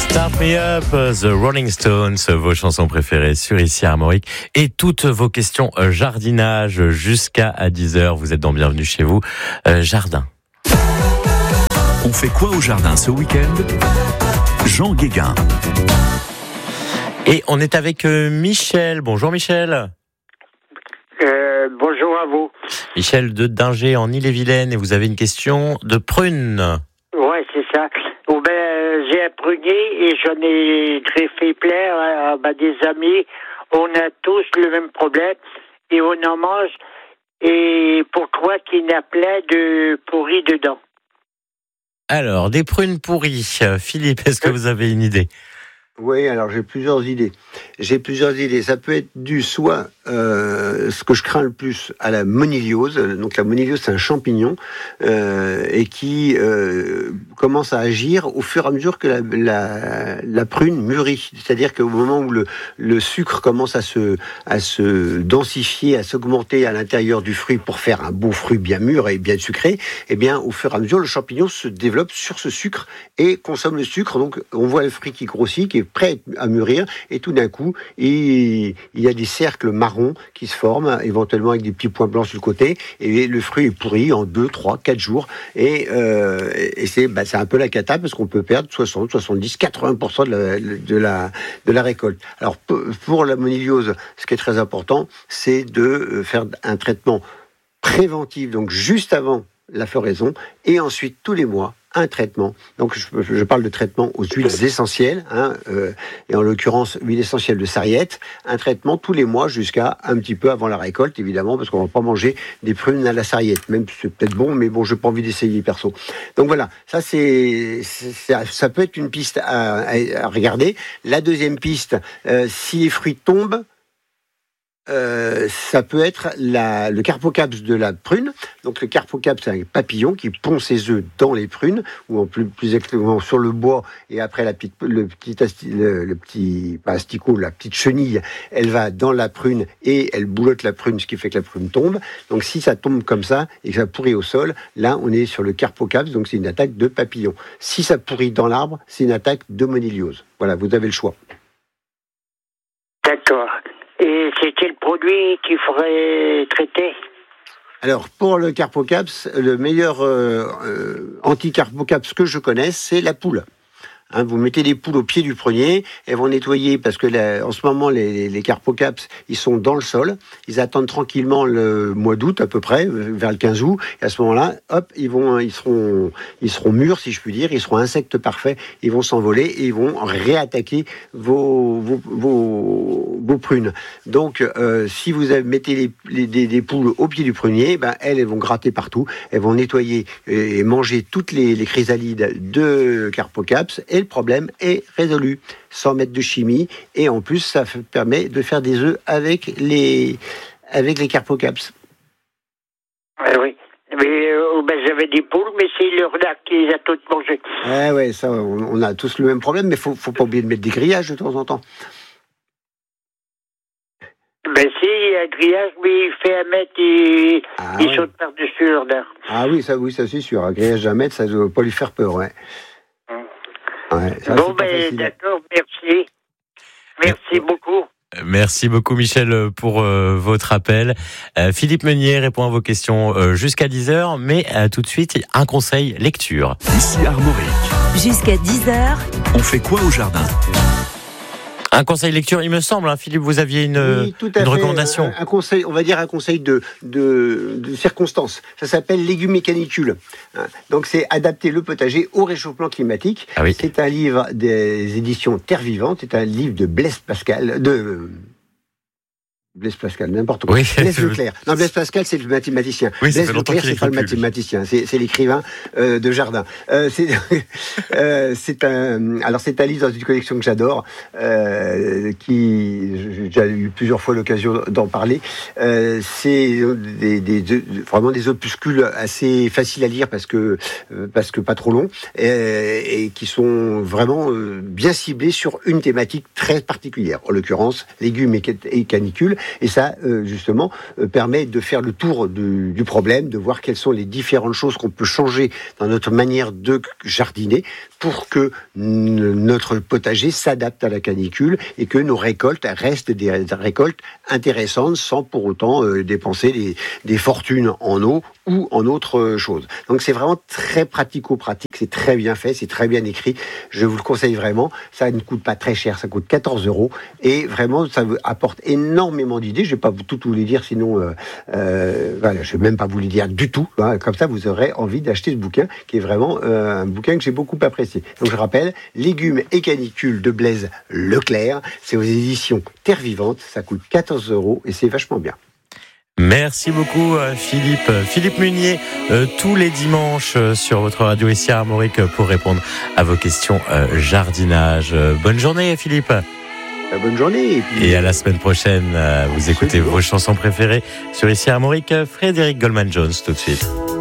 Start Me Up, The Rolling Stones, vos chansons préférées sur Ici Armorique et toutes vos questions jardinage jusqu'à 10h. Vous êtes dans Bienvenue chez vous, jardin. On fait quoi au jardin ce week-end ? Jean Guéguin. Et on est avec Michel. Bonjour Michel. Bonjour à vous. Michel de Dinger en Ille-et-Vilaine et vous avez une question de prunes. Ouais, c'est ça. Oh, j'ai un prunier et j'en ai greffé plein à des amis. On a tous le même problème et on en mange. Et pourquoi qu'il y a plein de pourris dedans? Alors, des prunes pourries. Philippe, est-ce que vous avez une idée ? Oui, alors j'ai plusieurs idées. Ça peut être dû soit, ce que je crains le plus, à la moniliose. Donc la moniliose, c'est un champignon et qui commence à agir au fur et à mesure que la prune mûrit. C'est-à-dire qu'au moment où le sucre commence à se densifier, à s'augmenter à l'intérieur du fruit pour faire un beau fruit bien mûr et bien sucré, eh bien au fur et à mesure, le champignon se développe sur ce sucre et consomme le sucre. Donc on voit le fruit qui grossit, qui est prêt à mûrir, et tout d'un coup, il y a des cercles marrons qui se forment, éventuellement avec des petits points blancs sur le côté, et le fruit est pourri en 2, 3, 4 jours, et c'est un peu la cata, parce qu'on peut perdre 60, 70, 80% de la récolte. Alors, pour la moniliose, ce qui est très important, c'est de faire un traitement préventif, donc juste avant la floraison, et ensuite, tous les mois, un traitement. Donc je parle de traitement aux huiles essentielles, et en l'occurrence huile essentielle de sarriette, un traitement tous les mois jusqu'à un petit peu avant la récolte, évidemment, parce qu'on ne va pas manger des prunes à la sarriette, même si c'est peut-être bon, mais bon, je n'ai pas envie d'essayer perso. Donc voilà, ça peut être une piste à regarder. La deuxième piste, si les fruits tombent, ça peut être le carpocaps de la prune. Donc le carpocaps, c'est un papillon qui pond ses œufs dans les prunes, ou en plus exactement sur le bois, et après la petite chenille, elle va dans la prune et elle boulotte la prune, ce qui fait que la prune tombe. Donc si ça tombe comme ça et que ça pourrit au sol, là on est sur le carpocaps, donc c'est une attaque de papillon. Si ça pourrit dans l'arbre, c'est une attaque de moniliose. Voilà, vous avez le choix. D'accord. Et c'est quel produit qu'il faudrait traiter? Alors, pour le carpocaps, le meilleur anti-carpocaps que je connaisse, c'est la poule. Vous mettez les poules au pied du prunier, elles vont nettoyer, parce que en ce moment, les carpocaps, ils sont dans le sol, ils attendent tranquillement le mois d'août à peu près, vers le 15 août, et à ce moment-là, hop, ils seront mûrs, si je puis dire, ils seront insectes parfaits, ils vont s'envoler et ils vont réattaquer vos prunes. Donc, si vous mettez des poules au pied du prunier, elles vont gratter partout, elles vont nettoyer et manger toutes les chrysalides de carpocaps, et le problème est résolu, sans mettre de chimie, et en plus ça permet de faire des œufs avec les carpocaps. Oui. Mais j'avais des poules, mais c'est le renard qui les a toutes mangées. Ouais, ça, on a tous le même problème, mais faut pas oublier de mettre des grillages de temps en temps. Si, il y a un grillage, mais il fait 1 mètre et il saute par-dessus le renard. Ah oui, ça c'est sûr. Un grillage d'1 mètre, ça ne doit pas lui faire peur, ouais. Ouais, ça, d'accord, merci. Merci beaucoup. Merci beaucoup Michel pour votre appel. Philippe Meunier répond à vos questions jusqu'à 10h, mais tout de suite, un conseil lecture. Ici Armorique. Jusqu'à 10h. On fait quoi au jardin ? Un conseil lecture, il me semble, Philippe, vous aviez une recommandation. Un conseil, on va dire un conseil de circonstance. Ça s'appelle Légumes et canicules. Donc c'est adapter le potager au réchauffement climatique. Ah oui. C'est un livre des éditions Terre Vivante. C'est un livre de Blaise Pascal, n'importe quoi. Oui, Blaise Leclerc. Non, Blaise Pascal, c'est le mathématicien. Oui, Blaise Leclerc, c'est pas le mathématicien, c'est l'écrivain de jardin. C'est un livre dans une collection que j'adore, qui j'ai déjà eu plusieurs fois l'occasion d'en parler. C'est vraiment des opuscules assez faciles à lire parce que pas trop longs, et qui sont vraiment bien ciblés sur une thématique très particulière. En l'occurrence, légumes et canicules. Et ça, justement, permet de faire le tour du problème, de voir quelles sont les différentes choses qu'on peut changer dans notre manière de jardiner pour que notre potager s'adapte à la canicule et que nos récoltes restent des récoltes intéressantes sans pour autant dépenser des fortunes en eau ou en autre chose. Donc c'est vraiment très pratico-pratique, c'est très bien fait, c'est très bien écrit. Je vous le conseille vraiment. Ça ne coûte pas très cher, ça coûte 14 € et vraiment ça apporte énormément d'idées. Je vais pas tout vous les dire, sinon voilà, je vais même pas vous les dire du tout. Hein. Comme ça, vous aurez envie d'acheter ce bouquin qui est vraiment un bouquin que j'ai beaucoup apprécié. Donc je rappelle, Légumes et canicules de Blaise Leclerc, c'est aux éditions Terre Vivante. Ça coûte 14 € et c'est vachement bien. Merci beaucoup Philippe. Philippe Munier, tous les dimanches sur votre radio ici à Armorique pour répondre à vos questions jardinage. Bonne journée Philippe. Bonne journée. Et à la semaine prochaine, vous écoutez vos chansons préférées sur ici à Armorique. Frédéric Goldman-Jones tout de suite.